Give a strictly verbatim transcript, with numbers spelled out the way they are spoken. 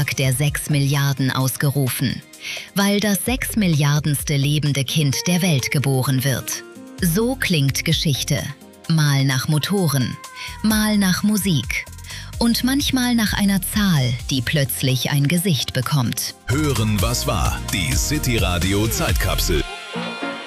Tag der sechs Milliarden ausgerufen, weil das sechs Milliardenste lebende Kind der Welt geboren wird. So klingt Geschichte. Mal nach Motoren, mal nach Musik und manchmal nach einer Zahl, die plötzlich ein Gesicht bekommt. Hören, was war? Die City Radio Zeitkapsel.